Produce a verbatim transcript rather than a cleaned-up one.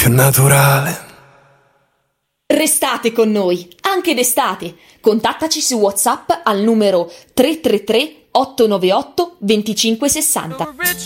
più naturale. Restate con noi, anche d'estate. Contattaci su WhatsApp al numero tre tre tre otto nove otto due cinque sei zero.